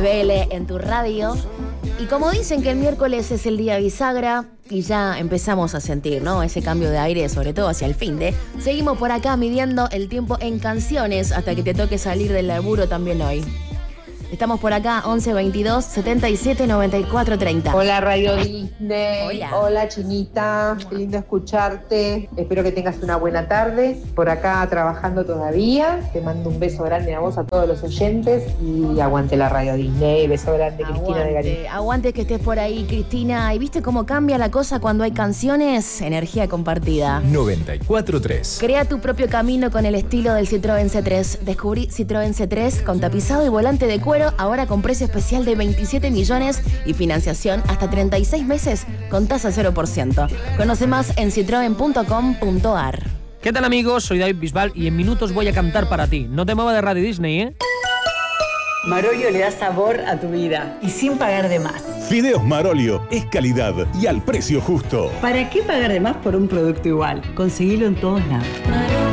BL en tu radio. Y como dicen que el miércoles es el día bisagra y ya empezamos a sentir, ¿no?, ese cambio de aire, sobre todo hacia el finde, seguimos por acá midiendo el tiempo en canciones hasta que te toque salir del laburo también hoy. Estamos por acá, 11 22 77 94 30. Hola Radio Disney. Hola. Chinita. Qué lindo escucharte. Espero que tengas una buena tarde. Por acá trabajando todavía. Te mando un beso grande a vos, a todos los oyentes. Y aguante la Radio Disney. Beso grande, Cristina de Garín. Aguante que estés por ahí, Cristina. ¿Y viste cómo cambia la cosa cuando hay canciones? Energía compartida. 94.3. Crea tu propio camino con el estilo del Citroën C3. Descubrí Citroën C3 con tapizado y volante de cuero, ahora con precio especial de 27 millones y financiación hasta 36 meses con tasa 0%. Conoce más en citroen.com.ar. ¿Qué tal, amigos? Soy David Bisbal y en minutos voy a cantar para ti. No te muevas de Radio Disney, ¿eh? Marolio le da sabor a tu vida y sin pagar de más. Fideos Marolio es calidad y al precio justo. ¿Para qué pagar de más por un producto igual? Conseguilo en todos lados.